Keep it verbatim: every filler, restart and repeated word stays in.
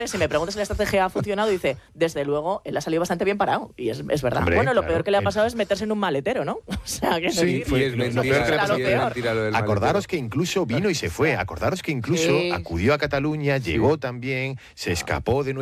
Si me preguntas si la estrategia ha funcionado, dice, desde luego, él ha salido bastante bien parado. Y es, es verdad. Hombre, bueno, lo claro, peor que le ha él... pasado es meterse en un maletero, ¿no? O sea, que sí, fue, es mentira, lo peor que le ha pasado. sí, es mentira lo del Acordaros maletero. que incluso vino y se fue. Acordaros que incluso Sí. acudió a Cataluña, llegó Sí. también, se escapó de nuevo.